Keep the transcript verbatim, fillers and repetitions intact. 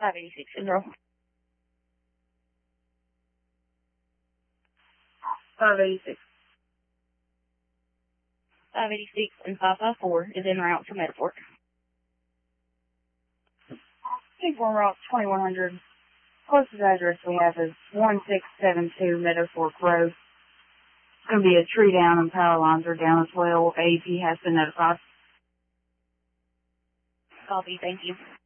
five eighty-six, Central. five eighty-six. five eighty-six and five five four is en route to Metaport. People route twenty-one hundred. Closest address we have is one six seven two Meadow Fork Road. It's going to be a tree down and power lines are down as well. A E P has been notified. Copy, thank you.